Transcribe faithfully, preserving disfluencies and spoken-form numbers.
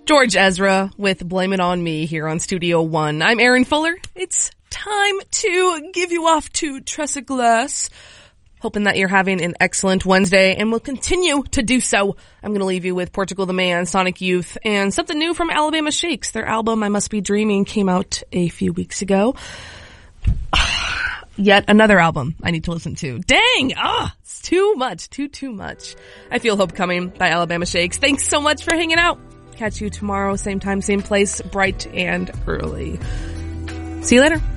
George Ezra with Blame It On Me here on Studio One. I'm Aaron Fuller. It's time to give you off to Tressa Glass. Hoping that you're having an excellent Wednesday and will continue to do so. I'm going to leave you with Portugal the Man, Sonic Youth, and something new from Alabama Shakes. Their album, I Must Be Dreaming, came out a few weeks ago. Yet another album I need to listen to. Dang! Ah, oh, it's too much. Too, too much. I Feel Hope Coming by Alabama Shakes. Thanks so much for hanging out. Catch you tomorrow, same time, same place, bright and early. See you later.